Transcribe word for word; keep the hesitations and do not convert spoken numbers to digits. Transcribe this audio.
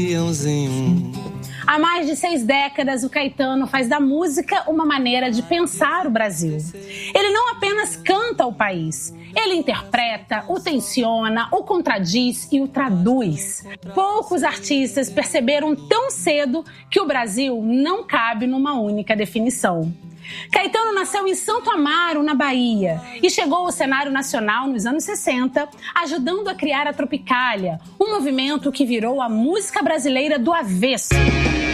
Há mais de seis décadas, o Caetano faz da música uma maneira de pensar o Brasil. Ele não apenas canta o país, ele interpreta, o tensiona, o contradiz e o traduz. Poucos artistas perceberam tão cedo que o Brasil não cabe numa única definição. Caetano nasceu em Santo Amaro, na Bahia, e chegou ao cenário nacional nos anos sessenta, ajudando a criar a Tropicália, um movimento que virou a música brasileira do avesso.